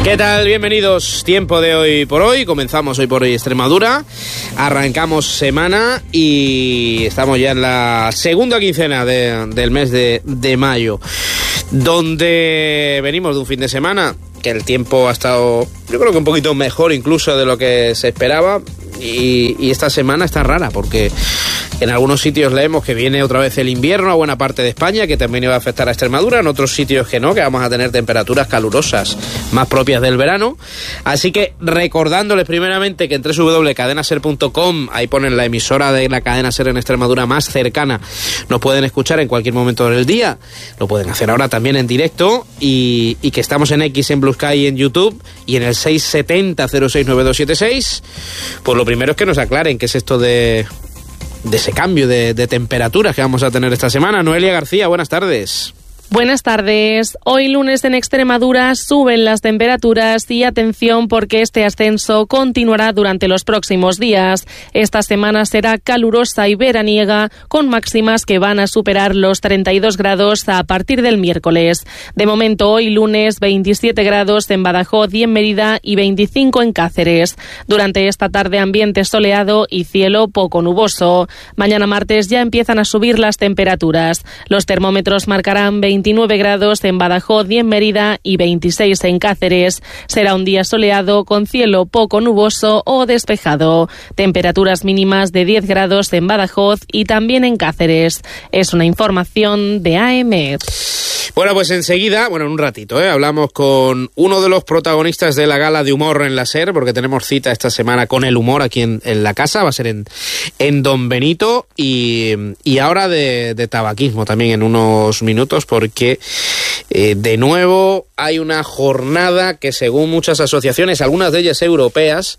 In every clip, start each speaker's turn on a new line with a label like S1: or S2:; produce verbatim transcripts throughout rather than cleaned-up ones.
S1: ¿Qué tal? Bienvenidos. Tiempo de hoy por hoy. Comenzamos hoy por hoy Extremadura. Arrancamos semana y estamos ya en la segunda quincena de, del mes de, de mayo, donde venimos de un fin de semana que el tiempo ha estado, yo creo que un poquito mejor incluso de lo que se esperaba. Y, y esta semana está rara porque en algunos sitios leemos que viene otra vez el invierno a buena parte de España, que también iba a afectar a Extremadura, en otros sitios que no, que vamos a tener temperaturas calurosas más propias del verano. Así que recordándoles primeramente que en doble u doble u doble u punto cadena ser punto com, ahí ponen la emisora de la Cadena Ser en Extremadura más cercana, nos pueden escuchar en cualquier momento del día, lo pueden hacer ahora también en directo, y, y que estamos en X, en Blue Sky y en YouTube, y en el seis setenta cero seis nueve dos siete seis. Pues lo primero es que nos aclaren qué es esto de, de ese cambio de, de temperaturas que vamos a tener esta semana. Noelia García, buenas tardes.
S2: Buenas tardes. Hoy lunes en Extremadura suben las temperaturas y atención porque este ascenso continuará durante los próximos días. Esta semana será calurosa y veraniega con máximas que van a superar los treinta y dos grados a partir del miércoles. De momento hoy lunes veintisiete grados en Badajoz y en Mérida y veinticinco en Cáceres. Durante esta tarde ambiente soleado y cielo poco nuboso. Mañana martes ya empiezan a subir las temperaturas. Los termómetros marcarán veintinueve grados en Badajoz y en Mérida y veintiséis en Cáceres. Será un día soleado con cielo poco nuboso o despejado. Temperaturas mínimas de diez grados en Badajoz y también en Cáceres. Es una información de A M.
S1: Bueno, pues enseguida, bueno, en un ratito, ¿eh? hablamos con uno de los protagonistas de la gala de humor en la SER, porque tenemos cita esta semana con el humor aquí en, en la casa, va a ser en, en Don Benito, y, y ahora de, de tabaquismo también en unos minutos, porque eh, de nuevo hay una jornada que según muchas asociaciones, algunas de ellas europeas,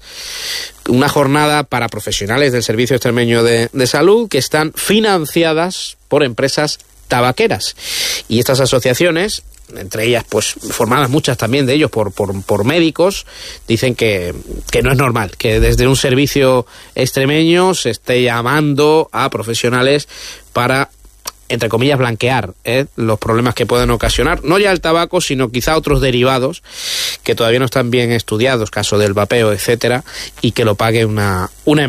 S1: una jornada para profesionales del Servicio Extremeño de, de Salud que están financiadas por empresas tabaqueras. Y estas asociaciones, entre ellas pues formadas muchas también de ellos por, por, por médicos, dicen que, que no es normal que desde un servicio extremeño se esté llamando a profesionales para, entre comillas, blanquear ¿eh? los problemas que pueden ocasionar, no ya el tabaco, sino quizá otros derivados que todavía no están bien estudiados, caso del vapeo, etcétera, y que lo pague una, una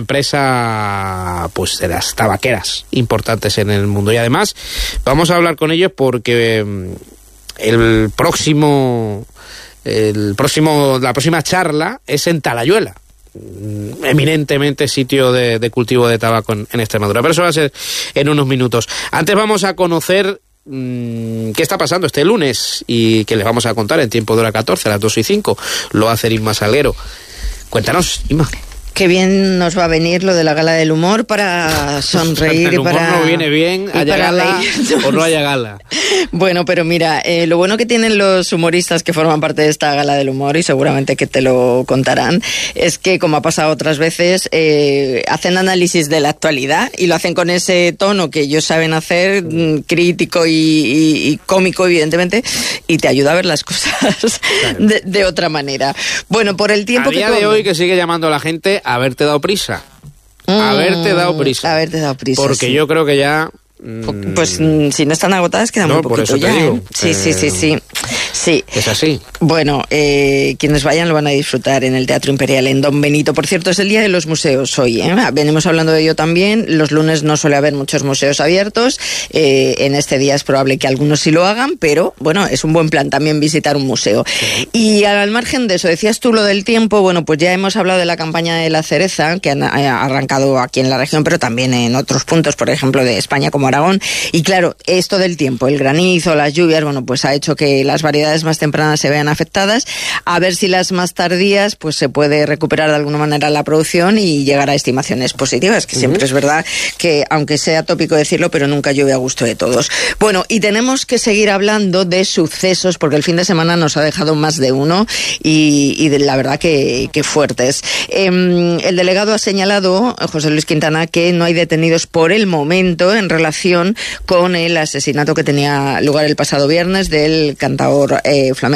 S1: empresa pues de las tabaqueras importantes en el mundo. Y además vamos a hablar con ellos porque el próximo, el próximo, la próxima charla es en Talayuela, eminentemente sitio de, de cultivo de tabaco en, en Extremadura, pero eso va a ser en unos minutos. Antes vamos a conocer mmm, qué está pasando este lunes y que les vamos a contar en tiempo de hora catorce, a las dos y cinco, lo hace Inma Salguero. Cuéntanos, Inma.
S3: Qué bien nos va a venir lo de la gala del humor para sonreír.
S1: El humor
S3: y para,
S1: no viene bien, haya gala o no haya gala.
S3: Bueno, pero mira, eh, lo bueno que tienen los humoristas que forman parte de esta gala del humor, y seguramente que te lo contarán, es que, como ha pasado otras veces, eh, hacen análisis de la actualidad y lo hacen con ese tono que ellos saben hacer, mm, crítico y, y, y cómico, evidentemente, y te ayuda a ver las cosas claro. de, de otra manera. Bueno, por el tiempo
S1: a
S3: que...
S1: A día de hoy que sigue llamando a la gente haberte dado prisa. Mm, haberte dado prisa.
S3: Haberte dado prisa.
S1: Porque
S3: sí.
S1: yo creo que ya...
S3: Pues mm, si no están agotadas queda
S1: no,
S3: muy poquito
S1: por eso
S3: ya.
S1: te digo,
S3: ¿eh? Sí,
S1: eh,
S3: sí, sí, sí. Sí.
S1: Es así.
S3: Bueno, eh, quienes vayan lo van a disfrutar en el Teatro Imperial en Don Benito. Por cierto, es el Día de los Museos hoy, ¿eh? Venimos hablando de ello también. Los lunes no suele haber muchos museos abiertos. Eh, en este día es probable que algunos sí lo hagan, pero bueno, es un buen plan también visitar un museo. Sí. Y al margen de eso, decías tú lo del tiempo. Bueno, pues ya hemos hablado de la campaña de la cereza, que ha arrancado aquí en la región, pero también en otros puntos, por ejemplo, de España como Aragón. Y claro, esto del tiempo, el granizo, las lluvias, bueno, pues ha hecho que las variedades más tempranas se vean afectadas. A ver si las más tardías, pues se puede recuperar de alguna manera la producción y llegar a estimaciones positivas, que uh-huh. siempre es verdad que, aunque sea tópico decirlo, pero nunca llueve a gusto de todos. Bueno, y tenemos que seguir hablando de sucesos, porque el fin de semana nos ha dejado más de uno y, y de, la verdad que, que fuertes. Eh, el delegado ha señalado, José Luis Quintana, que no hay detenidos por el momento en relación con el asesinato que tenía lugar el pasado viernes del cantaor eh, flamenco. Recordemos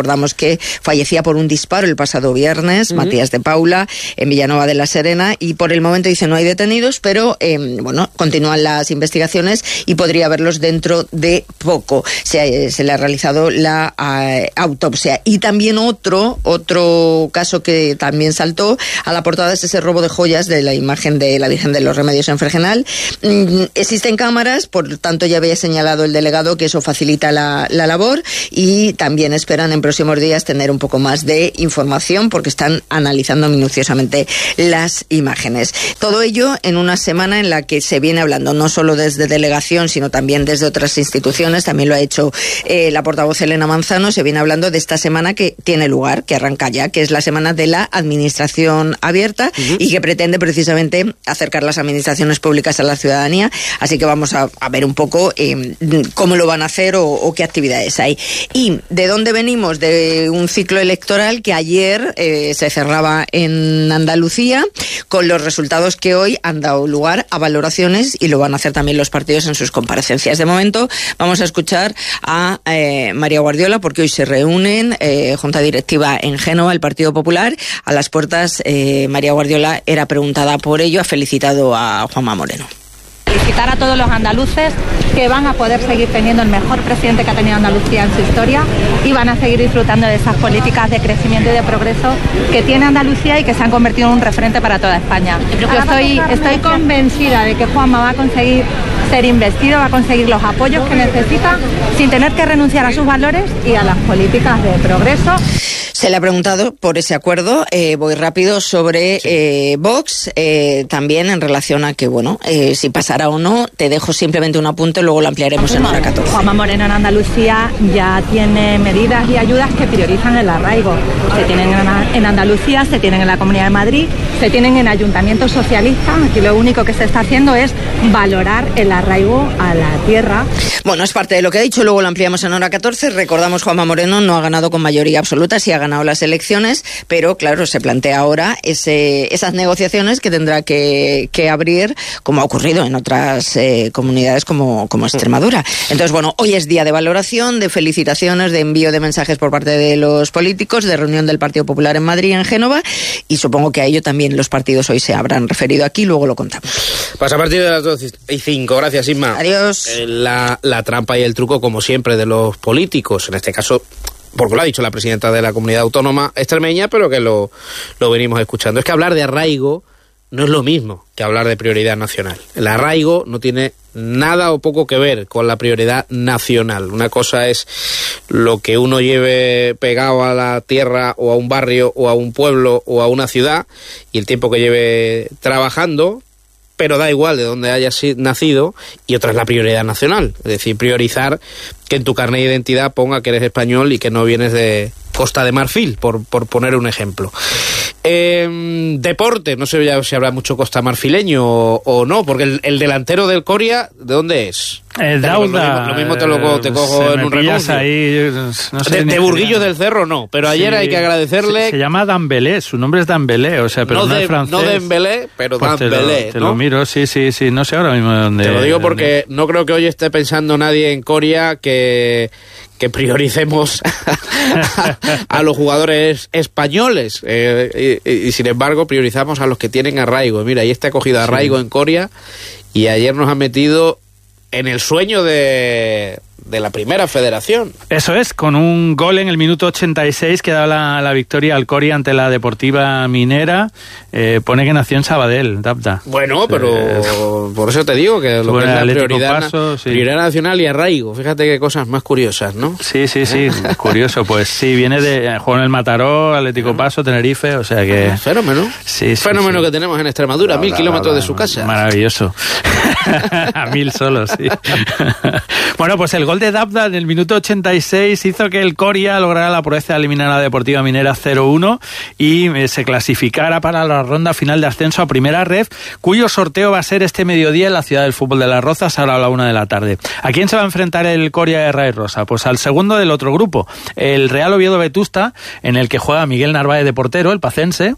S3: recordamos que fallecía por un disparo el pasado viernes, uh-huh. Matías de Paula, en Villanueva de la Serena, y por el momento dice no hay detenidos, pero eh, bueno, continúan las investigaciones y podría haberlos dentro de poco. Se, se le ha realizado la uh, autopsia. Y también otro, otro caso que también saltó a la portada es ese robo de joyas de la imagen de la Virgen de los Remedios en Fregenal. Mm, existen cámaras, por tanto ya había señalado el delegado que eso facilita la, la labor, y también esperan en próximos días tener un poco más de información porque están analizando minuciosamente las imágenes. Todo ello en una semana en la que se viene hablando no solo desde delegación sino también desde otras instituciones, también lo ha hecho eh, la portavoz Elena Manzano, se viene hablando de esta semana que tiene lugar, que arranca ya, que es la semana de la administración abierta uh-huh. y que pretende precisamente acercar las administraciones públicas a la ciudadanía, así que vamos a, a ver un poco eh, cómo lo van a hacer o, o qué actividades hay. ¿Y de dónde venimos? De un ciclo electoral que ayer eh, se cerraba en Andalucía con los resultados que hoy han dado lugar a valoraciones y lo van a hacer también los partidos en sus comparecencias. De momento vamos a escuchar a eh, María Guardiola porque hoy se reúnen eh, junta directiva en Génova, el Partido Popular. A las puertas eh, María Guardiola era preguntada por ello, ha felicitado a Juanma Moreno.
S4: Felicitar a todos los andaluces que van a poder seguir teniendo el mejor presidente que ha tenido Andalucía en su historia y van a seguir disfrutando de esas políticas de crecimiento y de progreso que tiene Andalucía y que se han convertido en un referente para toda España. Yo estoy, estoy convencida de que Juanma va a conseguir ser investido, va a conseguir los apoyos que necesita sin tener que renunciar a sus valores y a las políticas de progreso.
S3: Se le ha preguntado por ese acuerdo, eh, voy rápido, sobre sí. eh, Vox, eh, también en relación a que, bueno, eh, si pasará o no, te dejo simplemente un apunte, luego lo ampliaremos en hora catorce.
S4: Juanma Moreno en Andalucía ya tiene medidas y ayudas que priorizan el arraigo. Se tienen en Andalucía, se tienen en la Comunidad de Madrid, se tienen en ayuntamientos socialistas. Aquí lo único que se está haciendo es valorar el arraigo a la tierra.
S3: Bueno, es parte de lo que ha dicho, luego lo ampliamos en hora catorce. Recordamos, Juanma Moreno no ha ganado con mayoría absoluta, sí ha ganado las elecciones, pero claro, se plantea ahora ese, esas negociaciones que tendrá que, que abrir, como ha ocurrido en otras eh, comunidades como, como Extremadura. Entonces, bueno, hoy es día de valoración, de felicitaciones, de envío de mensajes por parte de los políticos, de reunión del Partido Popular en Madrid, en Génova, y supongo que a ello también los partidos hoy se habrán referido aquí, luego lo contamos.
S1: Pues a partir de las doce y cinco, gracias Isma.
S3: Adiós.
S1: Eh, la, la trampa y el truco, como siempre, de los políticos, en este caso porque lo ha dicho la presidenta de la comunidad autónoma extremeña, pero que lo, lo venimos escuchando. Es que hablar de arraigo no es lo mismo que hablar de prioridad nacional. El arraigo no tiene nada o poco que ver con la prioridad nacional. Una cosa es lo que uno lleve pegado a la tierra o a un barrio o a un pueblo o a una ciudad y el tiempo que lleve trabajando, pero da igual de dónde hayas nacido, y otra es la prioridad nacional. Es decir, priorizar que en tu carnet de identidad ponga que eres español y que no vienes de Costa de Marfil, por, por poner un ejemplo. Eh, deporte, no sé ya si habrá mucho costamarfileño o, o no, porque el, el delantero del Coria, ¿de dónde es?
S5: El Dauda.
S1: Lo mismo, lo mismo te lo te cojo en un renuncio.
S5: Ahí, no sé
S1: de, de Burguillos del Cerro no, pero ayer sí, hay que agradecerle.
S5: Se, se llama Dembélé, su nombre es Dembélé, o sea, pero no, no de, es francés.
S1: No Dembélé, pero pues Dembélé,
S5: te, lo, te
S1: ¿no?
S5: lo miro, sí, sí, sí, no sé ahora mismo de dónde.
S1: Te lo digo porque no creo que hoy esté pensando nadie en Coria que que prioricemos a, a los jugadores españoles eh, y, y sin embargo priorizamos a los que tienen arraigo. Mira, ahí está cogido arraigo sí. en Coria, y ayer nos ha metido en el sueño de, de la primera federación.
S5: Eso es, con un gol en el minuto ochenta y seis que da la, la victoria al Coria ante la Deportiva Minera. Eh, pone que nació en Sabadell, Dabda.
S1: Bueno, pero eh, por eso te digo que lo que es la prioridad, Paso, sí. prioridad nacional y arraigo. Fíjate qué cosas más curiosas, ¿no?
S5: Sí, sí, sí, curioso. Pues sí, viene de juego en el Mataró, Atlético Paso, Tenerife, o sea que...
S1: Fenómeno.
S5: Sí, sí,
S1: Fenómeno
S5: sí.
S1: que tenemos en Extremadura,
S5: no,
S1: mil
S5: la,
S1: kilómetros
S5: la, la,
S1: de su casa.
S5: Maravilloso. A mil solos, sí. Bueno, pues el gol de Dabda en el minuto ochenta y seis hizo que el Coria lograra la proeza de eliminar a la Deportiva Minera cero uno y eh, se clasificara para la ronda final de ascenso a Primera Ref, cuyo sorteo va a ser este mediodía en la ciudad del fútbol de Las Rozas, ahora a la una de la tarde. ¿A quién se va a enfrentar el Coria de Ray Rosa? Pues al segundo del otro grupo, el Real Oviedo Vetusta, en el que juega Miguel Narváez de portero, el pacense.
S1: Eh,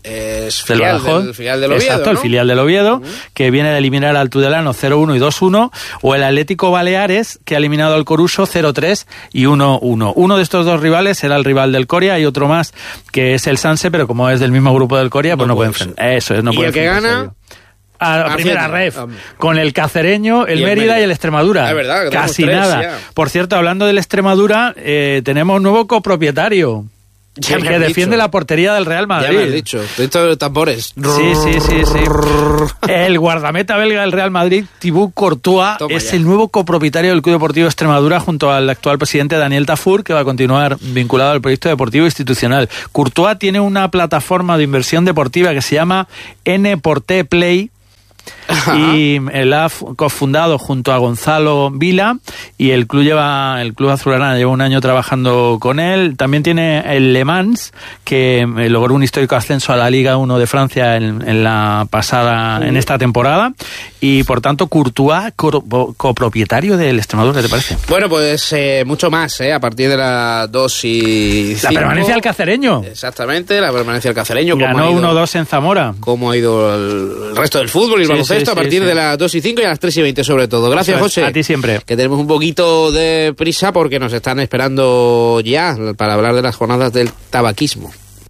S1: es
S5: del
S1: filial
S5: Badajoz.
S1: del, filial del Oviedo,
S5: Exacto,
S1: ¿no?
S5: el filial del Oviedo,
S1: Uh-huh.
S5: que viene de eliminar al Tudelano cero uno y dos uno, o el Atlético Baleares, que ha eliminado al Coruso cero tres y uno uno. Uno de estos dos rivales era el rival del Coria y otro más, que es el Sanse, pero como es del mismo grupo del Coria, pues no, no puede enfrentar. Eso es, no
S1: ¿Y
S5: puede
S1: el que gana?
S5: A la primera ref, con el Cacereño, el,
S1: y el
S5: Mérida,
S1: Mérida
S5: y el Extremadura.
S1: Es verdad, que
S5: casi
S1: tres,
S5: nada.
S1: ya.
S5: Por cierto, hablando del Extremadura, eh, tenemos nuevo copropietario.
S1: Ya
S5: el
S1: me
S5: que
S1: has
S5: defiende
S1: dicho.
S5: la portería del Real Madrid.
S1: Ya me has dicho, esto de tambores.
S5: Sí, sí, sí, sí. El guardameta belga del Real Madrid, Thibaut Courtois,
S1: Toma
S5: es
S1: ya.
S5: el nuevo copropietario del Club Deportivo Extremadura junto al actual presidente Daniel Tafur, que va a continuar vinculado al proyecto deportivo institucional. Courtois tiene una plataforma de inversión deportiva que se llama N por T Play, Ajá. y él ha cofundado junto a Gonzalo Vila, y el club lleva el club azulgrana lleva un año trabajando con él. También tiene el Le Mans, que logró un histórico ascenso a la Liga uno de Francia en, en la pasada uh. en esta temporada, y por tanto Courtois co- copropietario del Extremadura. ¿Qué te parece?
S1: Bueno, pues eh, mucho más, ¿eh? A partir de las dos y cinco.
S5: La permanencia del Cacereño.
S1: Exactamente, la permanencia del Cacereño.
S5: Ganó uno dos en Zamora.
S1: Cómo ha ido el, el resto del fútbol y el
S5: sí,
S1: baloncesto
S5: sí,
S1: a partir
S5: sí,
S1: de
S5: sí.
S1: las dos y cinco y a las tres y veinte sobre todo. Gracias,
S5: Eso es,
S1: José.
S5: a ti siempre.
S1: Que tenemos un poquito de prisa porque nos están esperando ya para hablar de las jornadas del tabaquismo.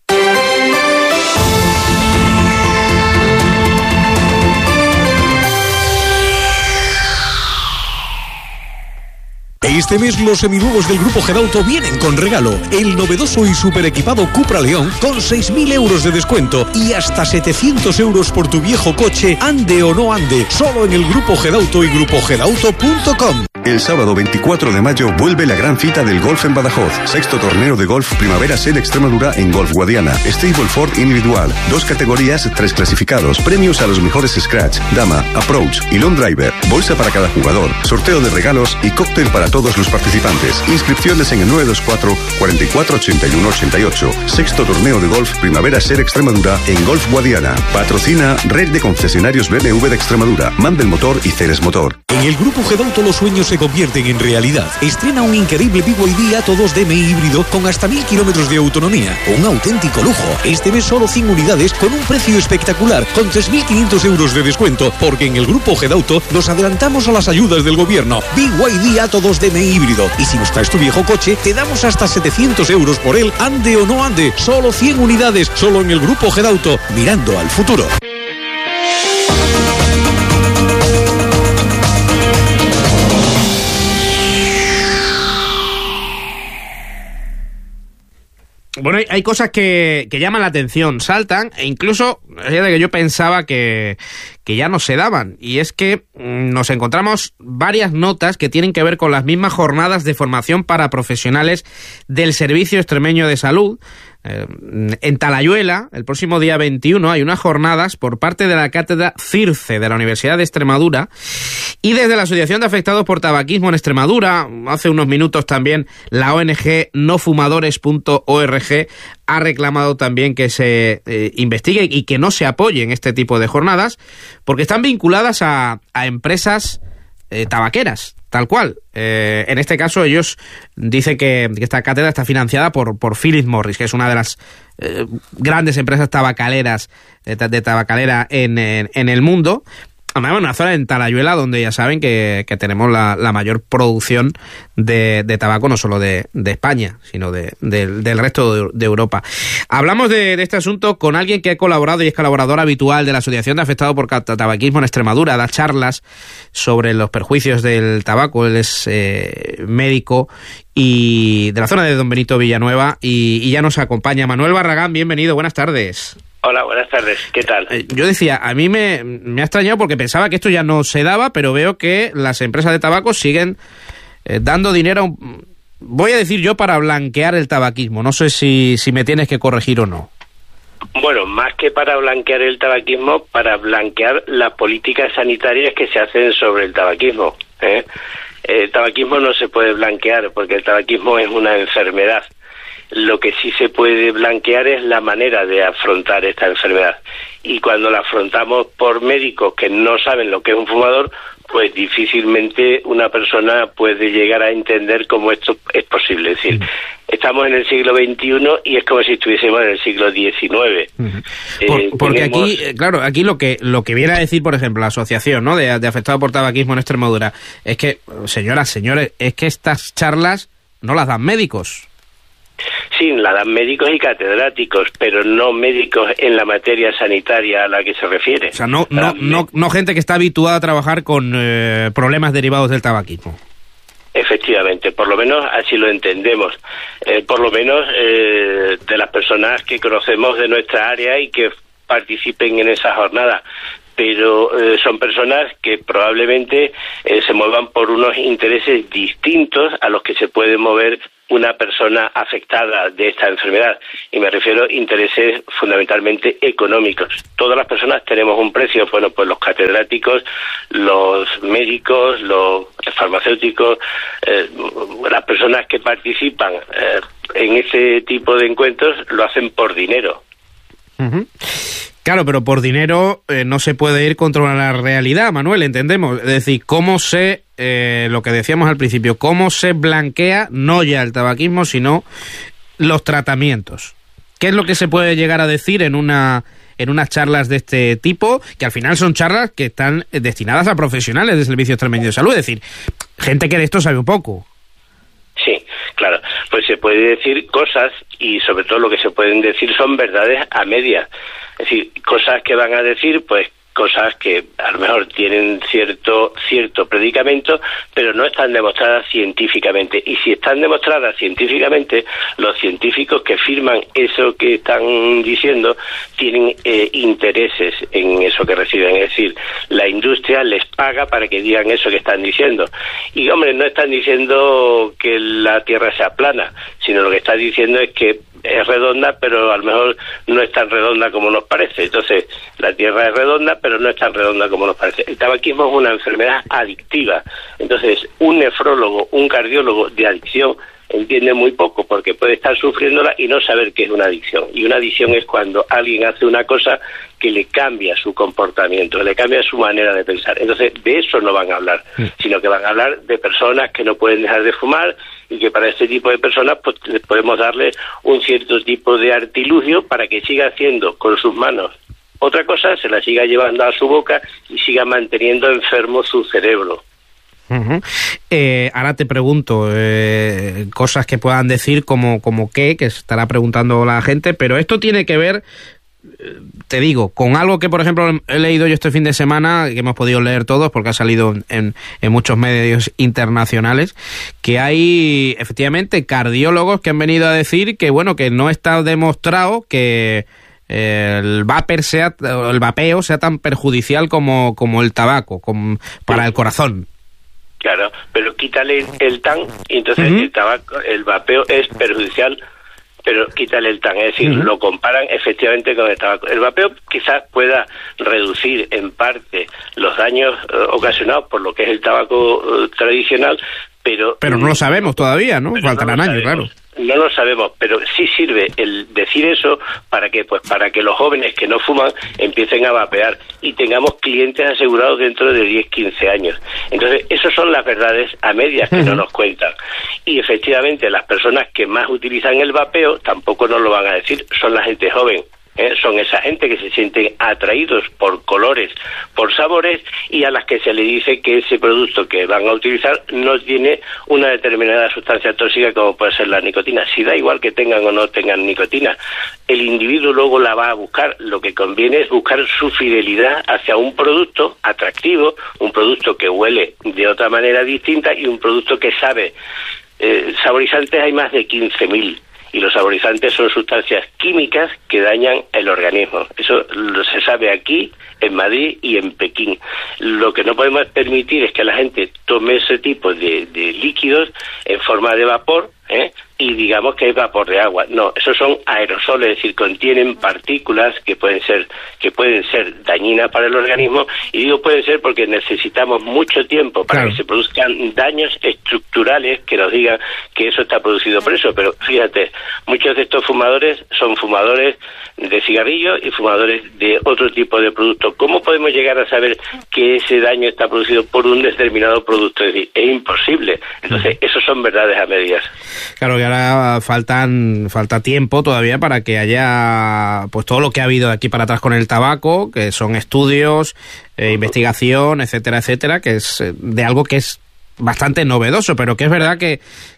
S6: Este mes los seminuevos del Grupo Gedauto vienen con regalo. El novedoso y super equipado Cupra León con seis mil euros de descuento y hasta setecientos euros por tu viejo coche, ande o no ande. Solo en el Grupo Gedauto y grupo gedauto punto com.
S7: El sábado veinticuatro de mayo vuelve la gran cita del golf en Badajoz. Sexto torneo de golf Primavera Sede Extremadura en Golf Guadiana. Stableford individual. Dos categorías, tres clasificados. Premios a los mejores Scratch, Dama, Approach y Long Driver. Bolsa para cada jugador. Sorteo de regalos y cóctel para todos los participantes. Inscripciones en el nueve dos cuatro, cuatro cuatro, ocho uno ocho ocho. Sexto torneo de golf Primavera Sede Extremadura en Golf Guadiana. Patrocina Red de Concesionarios B M W de Extremadura. Mandel Motor y Ceres Motor.
S6: En el Grupo Gedauto los sueños se convierten en realidad. Estrena un increíble B Y D Atto dos D M I híbrido con hasta mil kilómetros de autonomía. Un auténtico lujo. Este mes solo cien unidades con un precio espectacular, con tres mil quinientos euros de descuento, porque en el Grupo Gedauto nos adelantamos a las ayudas del gobierno. B Y D Atto dos D M I híbrido. Y si nos traes tu viejo coche, te damos hasta setecientos euros por él, ande o no ande. Solo cien unidades, solo en el Grupo Gedauto, mirando al futuro.
S1: Bueno, hay, hay cosas que, que llaman la atención, saltan, e incluso fíjate que yo pensaba que, que ya no se daban, y es que mmm, nos encontramos varias notas que tienen que ver con las mismas jornadas de formación para profesionales del Servicio Extremeño de Salud. Eh, en Talayuela, el próximo día veintiuno, hay unas jornadas por parte de la Cátedra CIRCE de la Universidad de Extremadura y desde la Asociación de Afectados por Tabaquismo en Extremadura. Hace unos minutos también la O N G no fumadores punto org ha reclamado también que se eh, investigue y que no se apoyen este tipo de jornadas porque están vinculadas a, a empresas eh, tabaqueras. Tal cual. Eh, en este caso ellos dicen que, que esta cátedra está financiada por, por Philip Morris, que es una de las eh, grandes empresas tabacaleras de, de tabacalera en, en, en el mundo. Además, una zona en Talayuela donde ya saben que, que tenemos la, la mayor producción de, de tabaco, no solo de, de España, sino de, de, del resto de, de Europa. Hablamos de, de este asunto con alguien que ha colaborado y es colaborador habitual de la Asociación de Afectados por Tabaquismo en Extremadura. Da charlas sobre los perjuicios del tabaco. Él es eh, médico y de la zona de Don Benito Villanueva y, y ya nos acompaña. Manuel Barragán, bienvenido, buenas tardes.
S8: Hola, buenas tardes. ¿Qué tal?
S1: Eh, yo decía, a mí me, me ha extrañado porque pensaba que esto ya no se daba, pero veo que las empresas de tabaco siguen eh, dando dinero, voy a decir yo, para blanquear el tabaquismo. No sé si, si me tienes que corregir o no.
S8: Bueno, más que para blanquear el tabaquismo, para blanquear las políticas sanitarias que se hacen sobre el tabaquismo, ¿eh? El tabaquismo no se puede blanquear porque el tabaquismo es una enfermedad. Lo que sí se puede blanquear es la manera de afrontar esta enfermedad. y cuando la afrontamos por médicos que no saben lo que es un fumador, pues difícilmente una persona puede llegar a entender cómo esto es posible. Es decir, estamos en el siglo veintiuno y es como si estuviésemos en el siglo diecinueve.
S1: Uh-huh. Por, eh, porque tenemos... aquí, claro, aquí lo que lo que viene a decir, por ejemplo, la asociación, ¿no?, de, de afectados por tabaquismo en Extremadura, es que, señoras, señores, es que estas charlas no las dan médicos.
S8: Sí, la dan médicos y catedráticos, pero no médicos en la materia sanitaria a la que se refiere.
S1: O sea, no, no, no, no gente que está habituada a trabajar con eh, problemas derivados del tabaquismo.
S8: Efectivamente, por lo menos así lo entendemos. Eh, por lo menos eh, de las personas que conocemos de nuestra área y que participen en esa jornada. Pero eh, son personas que probablemente eh, se muevan por unos intereses distintos a los que se puede mover una persona afectada de esta enfermedad, y me refiero a intereses fundamentalmente económicos. Todas las personas tenemos un precio, bueno, pues los catedráticos, los médicos, los farmacéuticos, eh, las personas que participan eh, en ese tipo de encuentros lo hacen por dinero.
S1: Uh-huh. Claro, pero por dinero eh, no se puede ir contra la realidad, Manuel, entendemos. Es decir, cómo se, eh, lo que decíamos al principio, cómo se blanquea no ya el tabaquismo, sino los tratamientos. ¿Qué es lo que se puede llegar a decir en una en unas charlas de este tipo, que al final son charlas que están destinadas a profesionales de servicios extremeños de salud? Es decir, gente que de esto sabe un poco.
S8: Sí, claro, pues se puede decir cosas, y sobre todo lo que se pueden decir son verdades a medias. Es decir, cosas que van a decir, pues cosas que a lo mejor tienen cierto cierto predicamento, pero no están demostradas científicamente. Y si están demostradas científicamente, los científicos que firman eso que están diciendo tienen eh, intereses en eso que reciben. Es decir, la industria les paga para que digan eso que están diciendo. Y, hombre, no están diciendo que la Tierra sea plana, sino lo que están diciendo es que es redonda, pero a lo mejor no es tan redonda como nos parece. Entonces, la Tierra es redonda, pero no es tan redonda como nos parece. El tabaquismo es una enfermedad adictiva. Entonces, un nefrólogo, un cardiólogo de adicción entiende muy poco, porque puede estar sufriéndola y no saber qué es una adicción. Y una adicción es cuando alguien hace una cosa que le cambia su comportamiento, le cambia su manera de pensar. Entonces, de eso no van a hablar, sino que van a hablar de personas que no pueden dejar de fumar, y que para este tipo de personas pues podemos darle un cierto tipo de artilugio para que siga haciendo con sus manos otra cosa, se la siga llevando a su boca y siga manteniendo enfermo su cerebro.
S1: Uh-huh. Eh, ahora te pregunto eh, cosas que puedan decir como, como qué, que estará preguntando la gente, pero esto tiene que ver, eh, te digo, con algo que por ejemplo he leído yo este fin de semana, que hemos podido leer todos porque ha salido en, en muchos medios internacionales, que hay efectivamente cardiólogos que han venido a decir que bueno, que no está demostrado que el vapor sea, el vapeo sea tan perjudicial como, como el tabaco como para el corazón.
S8: Claro, pero quítale el tan y entonces uh-huh. el tabaco, el vapeo es perjudicial, pero quítale el tan, es decir, uh-huh. lo comparan efectivamente con el tabaco. El vapeo quizás pueda reducir en parte los daños eh, ocasionados por lo que es el tabaco eh, tradicional, pero...
S1: Pero no lo sabemos todavía, ¿no? Faltarán
S8: no
S1: años, claro.
S8: No lo sabemos, pero sí sirve el decir eso para que, pues, para que los jóvenes que no fuman empiecen a vapear y tengamos clientes asegurados dentro de diez, quince años. Entonces, esas son las verdades a medias que uh-huh. no nos cuentan. Y efectivamente, las personas que más utilizan el vapeo tampoco nos lo van a decir, son la gente joven. ¿Eh? Son esa gente que se sienten atraídos por colores, por sabores, y a las que se le dice que ese producto que van a utilizar no tiene una determinada sustancia tóxica como puede ser la nicotina. Si da igual que tengan o no tengan nicotina, el individuo luego la va a buscar. Lo que conviene es buscar su fidelidad hacia un producto atractivo, un producto que huele de otra manera distinta y un producto que sabe. Eh, saborizantes hay más de quince mil. Y los saborizantes son sustancias químicas que dañan el organismo. Eso lo se sabe aquí, en Madrid y en Pekín. Lo que no podemos permitir es que la gente tome ese tipo de, de líquidos en forma de vapor, ¿eh? y digamos que es vapor de agua. No, esos son aerosoles, es decir, contienen partículas que pueden ser que pueden ser dañinas para el organismo, y digo pueden ser porque necesitamos mucho tiempo para claro. que se produzcan daños estructurales que nos digan que eso está producido por eso. Pero fíjate, muchos de estos fumadores son fumadores de cigarrillos y fumadores de otro tipo de producto. ¿Cómo podemos llegar a saber que ese daño está producido por un determinado producto? Es decir, es imposible. Entonces, esos son verdades a medias.
S1: Claro que ahora faltan falta tiempo todavía para que haya pues todo lo que ha habido de aquí para atrás con el tabaco, que son estudios, eh, investigación, etcétera, etcétera, que es de algo que es bastante novedoso, pero que es verdad que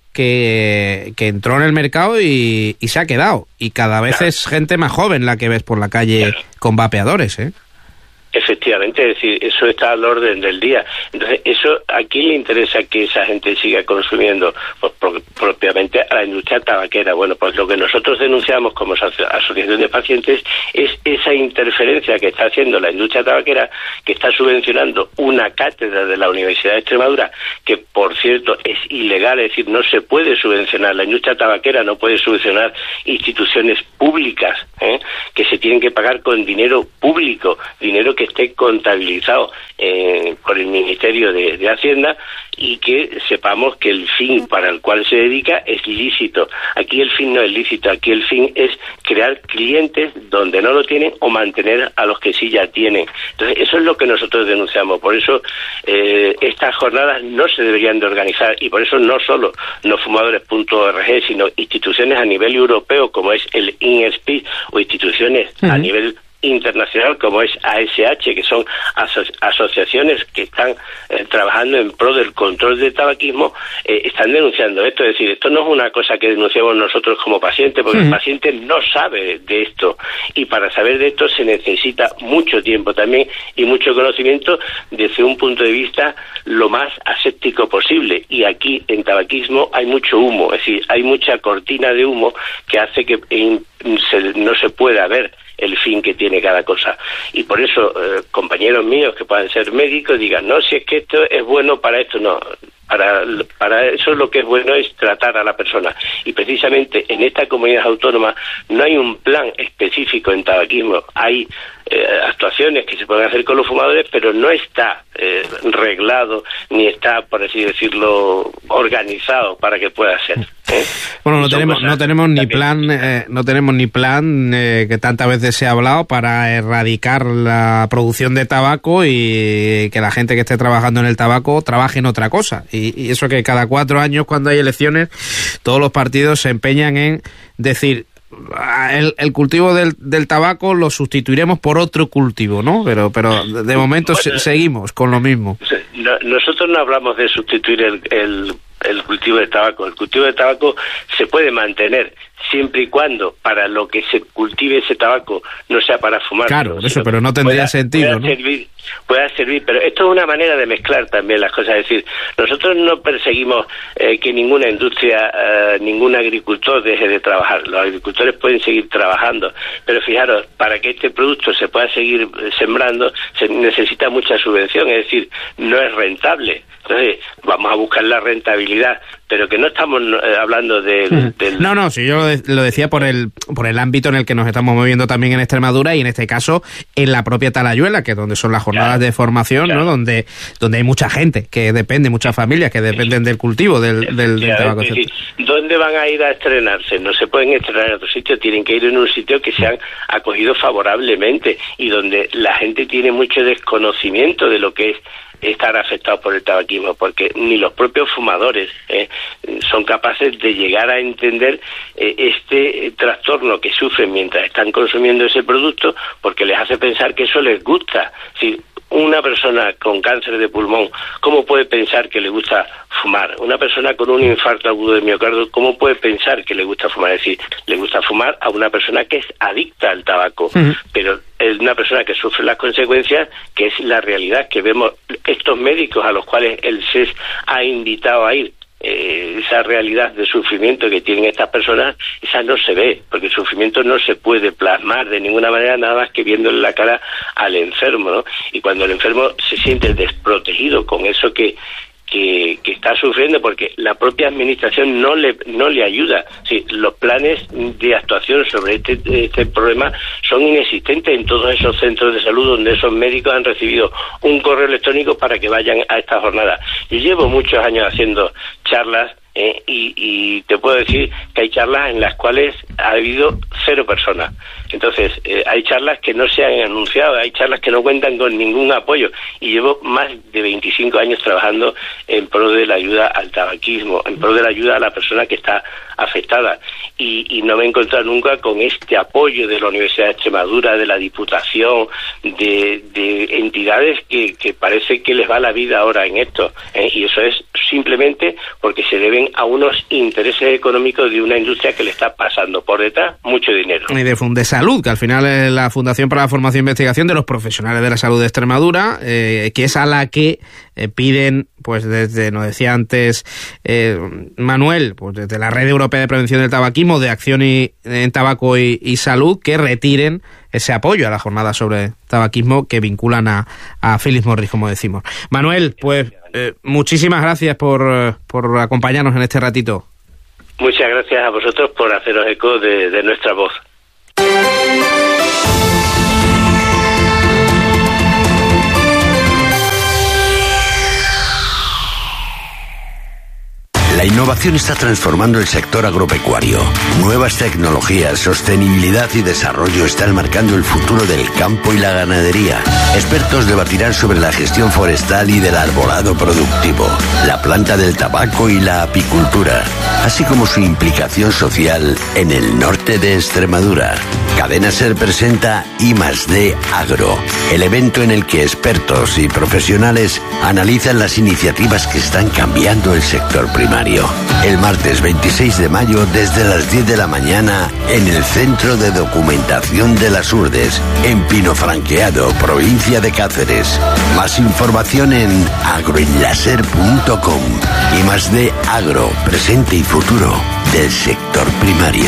S1: que, que entró en el mercado y, y se ha quedado. Y cada vez claro. es gente más joven la que ves por la calle claro. con vapeadores, ¿eh?
S8: Efectivamente, es decir, eso está al orden del día. Entonces, eso, ¿a quién le interesa que esa gente siga consumiendo? Pues pro, propiamente a la industria tabaquera. Bueno, pues lo que nosotros denunciamos como asociación de pacientes es esa interferencia que está haciendo la industria tabaquera, que está subvencionando una cátedra de la Universidad de Extremadura, que por cierto es ilegal, es decir, no se puede subvencionar, la industria tabaquera no puede subvencionar instituciones públicas, ¿eh? que se tienen que pagar con dinero público, dinero que esté contabilizado eh, por el Ministerio de, de Hacienda, y que sepamos que el fin para el cual se dedica es lícito. Aquí el fin no es lícito, aquí el fin es crear clientes donde no lo tienen o mantener a los que sí ya tienen. Entonces, eso es lo que nosotros denunciamos. Por eso eh, estas jornadas no se deberían de organizar, y por eso no solo no fumadores punto org, sino instituciones a nivel europeo como es el I N S P I o instituciones uh-huh. a nivel internacional como es A S H, que son aso- asociaciones que están eh, trabajando en pro del control del tabaquismo, eh, están denunciando esto. Es decir, esto no es una cosa que denunciamos nosotros como pacientes, porque sí. el paciente no sabe de esto, y para saber de esto se necesita mucho tiempo también y mucho conocimiento desde un punto de vista lo más aséptico posible. Y aquí en tabaquismo hay mucho humo, es decir, hay mucha cortina de humo que hace que en, se, no se pueda ver el fin que tiene cada cosa. Y por eso eh, compañeros míos que puedan ser médicos digan, no, si es que esto es bueno para esto, no. Para, para eso lo que es bueno es tratar a la persona. Y precisamente en esta comunidad autónoma no hay un plan específico en tabaquismo. Hay eh, actuaciones que se pueden hacer con los fumadores, pero no está eh, reglado ni está, por así decirlo, organizado para que pueda ser. ¿eh?
S1: Bueno, no tenemos, no tenemos ni plan, eh, no tenemos ni plan eh, que tantas veces se ha hablado para erradicar la producción de tabaco y que la gente que esté trabajando en el tabaco trabaje en otra cosa. Y, y eso que cada cuatro años, cuando hay elecciones, todos los partidos se empeñan en decir el, el cultivo del, del tabaco lo sustituiremos por otro cultivo, ¿no? Pero pero de momento bueno, se, seguimos con lo mismo.
S8: No, nosotros no hablamos de sustituir el, el, el cultivo de tabaco. El cultivo de tabaco se puede mantener siempre y cuando para lo que se cultive ese tabaco no sea para fumar.
S1: Claro, eso, pero no tendría
S8: pueda,
S1: sentido,
S8: pueda
S1: ¿no?
S8: Servir, pueda servir, pero esto es una manera de mezclar también las cosas. Es decir, nosotros no perseguimos eh, que ninguna industria, eh, ningún agricultor deje de trabajar. Los agricultores pueden seguir trabajando, pero fijaros, para que este producto se pueda seguir sembrando se necesita mucha subvención, es decir, no es rentable. Entonces, vamos a buscar la rentabilidad, pero que no estamos eh, hablando de,
S1: mm.
S8: del...
S1: No, no, si yo lo, de, lo decía por el por el ámbito en el que nos estamos moviendo también en Extremadura, y en este caso en la propia Talayuela, que es donde son las jornadas claro, de formación, claro. ¿no? Donde donde hay mucha gente que depende, muchas familias que dependen del cultivo del, del, del tabaco.
S8: Es decir, ¿dónde van a ir a estrenarse? No se pueden estrenar en otro sitio, tienen que ir en un sitio que se han acogido favorablemente y donde la gente tiene mucho desconocimiento de lo que es estar afectados por el tabaquismo, porque ni los propios fumadores eh, son capaces de llegar a entender eh, este eh, trastorno que sufren mientras están consumiendo ese producto, porque les hace pensar que eso les gusta. Si una persona con cáncer de pulmón, ¿cómo puede pensar que le gusta fumar? Una persona con un infarto agudo de miocardio, ¿cómo puede pensar que le gusta fumar? Es decir, le gusta fumar a una persona que es adicta al tabaco, uh-huh. pero es una persona que sufre las consecuencias, que es la realidad que vemos estos médicos a los cuales el S E S ha invitado a ir. Eh, esa realidad de sufrimiento que tienen estas personas, esa no se ve, porque el sufrimiento no se puede plasmar de ninguna manera nada más que viéndole la cara al enfermo, ¿no? Y cuando el enfermo se siente desprotegido con eso que que, que está sufriendo porque la propia administración no le no le ayuda. Sí, los planes de actuación sobre este, este problema son inexistentes en todos esos centros de salud donde esos médicos han recibido un correo electrónico para que vayan a esta jornada. Yo llevo muchos años haciendo charlas eh, y, y te puedo decir que hay charlas en las cuales ha habido cero personas. Entonces, eh, hay charlas que no se han anunciado, hay charlas que no cuentan con ningún apoyo, y llevo más de veinticinco años trabajando en pro de la ayuda al tabaquismo, en pro de la ayuda a la persona que está afectada, y, y no me he encontrado nunca con este apoyo de la Universidad de Extremadura, de la Diputación, de, de entidades que, que parece que les va la vida ahora en esto, ¿eh? Y eso es simplemente porque se deben a unos intereses económicos de una industria que le está pasando por detrás mucho dinero.
S1: Y de Fundesalud, que al final es la Fundación para la Formación e Investigación de los Profesionales de la Salud de Extremadura, eh, que es a la que eh, piden, pues desde, nos decía antes eh, Manuel, pues desde la Red Europea de Prevención del Tabaquismo, de Acción y, en Tabaco y, y Salud, que retiren ese apoyo a la jornada sobre tabaquismo que vinculan a, a Philip Morris, como decimos. Manuel, pues eh, muchísimas gracias por, por acompañarnos en este ratito.
S8: Muchas gracias a vosotros por haceros eco de, de nuestra voz.
S9: La innovación está transformando el sector agropecuario. Nuevas tecnologías, sostenibilidad y desarrollo están marcando el futuro del campo y la ganadería. Expertos debatirán sobre la gestión forestal y del arbolado productivo, la planta del tabaco y la apicultura, así como su implicación social en el norte de Extremadura. Cadena SER presenta I más D Agro, el evento en el que expertos y profesionales analizan las iniciativas que están cambiando el sector primario. El martes veintiséis de mayo desde las diez de la mañana en el Centro de Documentación de las Urdes, en Pinofranqueado, provincia de Cáceres. Más información en agroenlaser punto com. I más D Agro, presente y futuro del sector primario.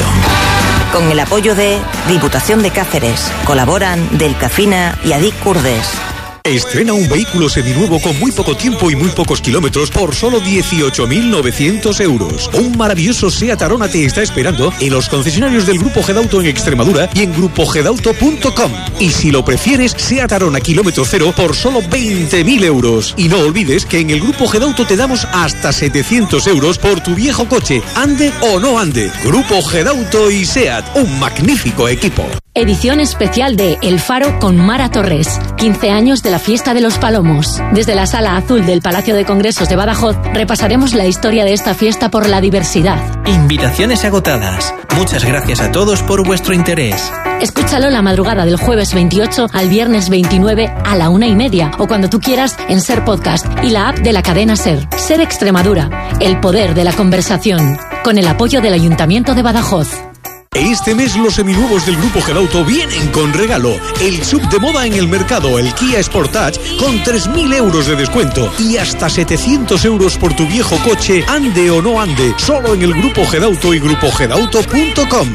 S10: Con el apoyo de Diputación de Cáceres, colaboran Delcafina y Adic Urdes.
S6: Estrena un vehículo seminuevo con muy poco tiempo y muy pocos kilómetros por solo dieciocho mil novecientos euros. Un maravilloso Seat Arona te está esperando en los concesionarios del Grupo Gedauto en Extremadura y en grupo gedauto punto com. Y si lo prefieres, Seat Arona kilómetro cero por solo veinte mil euros. Y no olvides que en el Grupo Gedauto te damos hasta setecientos euros por tu viejo coche, ande o no ande. Grupo Gedauto y Seat, un magnífico equipo.
S11: Edición especial de El Faro con Mara Torres. quince años de la Fiesta de los Palomos. Desde la Sala Azul del Palacio de Congresos de Badajoz repasaremos la historia de esta fiesta por la diversidad.
S12: Invitaciones agotadas. Muchas gracias a todos por vuestro interés.
S11: Escúchalo la madrugada del jueves veintiocho al viernes veintinueve a la una y media o cuando tú quieras en SER Podcast y la app de la cadena SER. SER Extremadura. El poder de la conversación. Con el apoyo del Ayuntamiento de Badajoz.
S6: Este mes los seminuevos del Grupo Gedauto vienen con regalo. El sub de moda en el mercado, el Kia Sportage, con tres mil euros de descuento y hasta setecientos euros por tu viejo coche, ande o no ande, solo en el Grupo Gedauto y grupo gedauto punto com.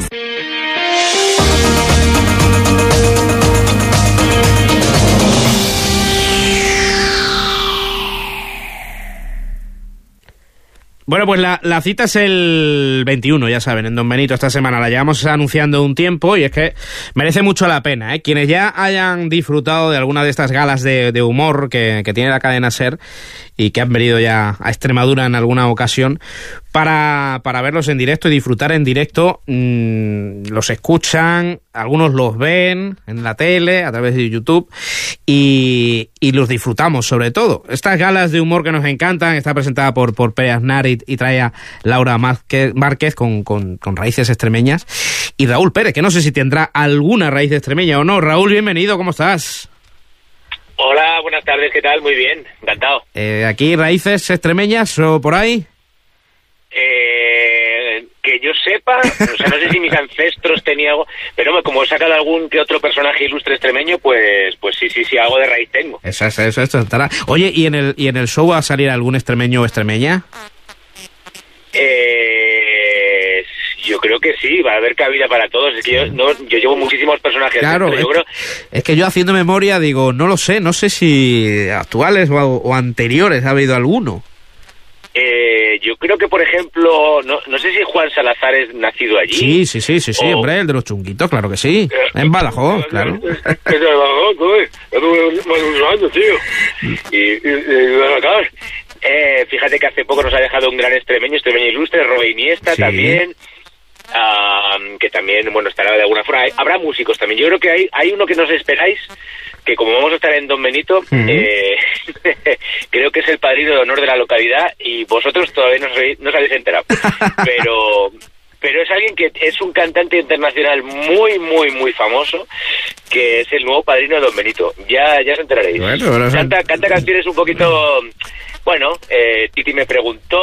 S1: Bueno, pues la, la cita es el veintiuno, ya saben, en Don Benito esta semana. La llevamos anunciando un tiempo y es que merece mucho la pena, ¿eh? Quienes ya hayan disfrutado de alguna de estas galas de, de humor que, que tiene la cadena SER y que han venido ya a Extremadura en alguna ocasión para, para verlos en directo y disfrutar en directo, mmm, los escuchan, algunos los ven en la tele, a través de YouTube y, y los disfrutamos sobre todo. Estas galas de humor que nos encantan, está presentada por, por Pere Aznar y, y trae a Laura Márquez, Márquez con, con, con raíces extremeñas y Raúl Pérez, que no sé si tendrá alguna raíz extremeña o no. Raúl, bienvenido, ¿cómo estás?
S13: Hola, buenas tardes, ¿qué tal? Muy bien, encantado.
S1: Eh, ¿Aquí raíces extremeñas o por ahí?
S13: Eh, que yo sepa, o sea, no sé si mis ancestros tenían algo, pero como he sacado algún que otro personaje ilustre extremeño, pues pues sí, sí, sí, algo de raíz tengo.
S1: Eso, eso, eso, eso estará. Oye, ¿y en el y en el show va a salir algún extremeño o extremeña?
S13: Eh, yo creo que sí, va a haber cabida para todos. Es que yo, no, yo llevo muchísimos personajes.
S1: Claro,
S13: pero yo
S1: es,
S13: creo...
S1: es que yo haciendo memoria digo, no lo sé, no sé si actuales o, o anteriores ha habido alguno.
S13: Eh, yo creo que, por ejemplo, no, no sé si Juan Salazar es nacido allí.
S1: Sí, sí, sí, sí, sí,
S13: o...
S1: hombre, el de los chunguitos, claro que sí. En Badajoz, claro.
S14: Es de Badajoz, güey. Ya tuve más de unos años, tío. Y, y, y de acá.
S13: Eh, fíjate que hace poco nos ha dejado un gran extremeño, extremeño ilustre, Robe Iniesta, sí. también. Uh, que también, bueno, estará de alguna forma. Hay, habrá músicos también. Yo creo que hay, hay uno que no os esperáis, que como vamos a estar en Don Benito, uh-huh. eh, creo que es el padrino de honor de la localidad y vosotros todavía no os, no os habéis enterado. Pero... pero es alguien que es un cantante internacional muy, muy, muy famoso, que es el nuevo padrino de Don Benito. Ya, ya os enteraréis. Bueno, bueno, canta, canta canciones un poquito... Bueno, eh, Titi me preguntó,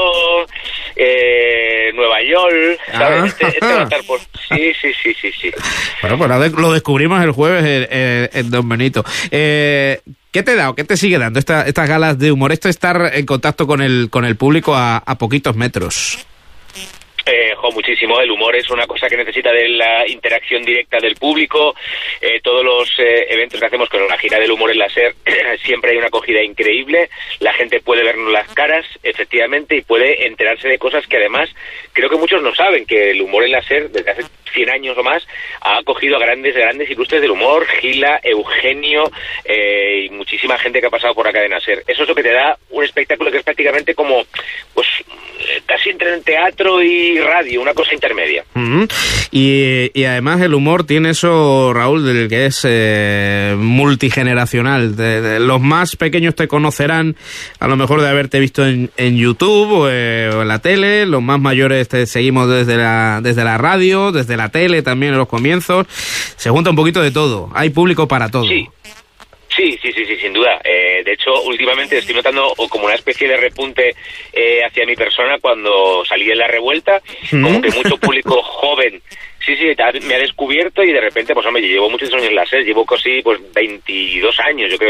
S13: eh, Nueva York, ¿sabes? Ah. Este, este va a estar por... Sí, sí, sí, sí, sí.
S1: Bueno, pues lo descubrimos el jueves en, en, en Don Benito. Eh, ¿Qué te da o qué te sigue dando esta, estas galas de humor? Esto estar en contacto con el, con el público a, a poquitos metros.
S13: Eh, jo, muchísimo. El humor es una cosa que necesita de la interacción directa del público. Eh, todos los eh, eventos que hacemos con la gira del humor en la SER siempre hay una acogida increíble. La gente puede vernos las caras, efectivamente, y puede enterarse de cosas que además creo que muchos no saben, que el humor en la SER desde hace cien años o más ha acogido a grandes, grandes ilustres del humor, Gila, Eugenio eh, y muchísima gente que ha pasado por la cadena SER. Eso es lo que te da un espectáculo que es prácticamente como, pues, casi entre teatro y radio, una cosa intermedia.
S1: Uh-huh. y, y además el humor tiene eso, Raúl, del que es eh, multigeneracional. De, de, los más pequeños te conocerán a lo mejor de haberte visto en, en YouTube o, eh, o en la tele. Los más mayores te seguimos desde la, desde la radio, desde la tele también en los comienzos. Se junta un poquito de todo. Hay público para todo.
S13: Sí. Sí, sí, sí, sí, sin duda. Eh, de hecho, últimamente estoy notando como una especie de repunte eh, hacia mi persona cuando salí de La Revuelta, ¿Mm? Como que mucho público joven, sí, sí, me ha descubierto y de repente, pues hombre, yo llevo muchos años en la SER, llevo casi pues veintidós años, yo creo,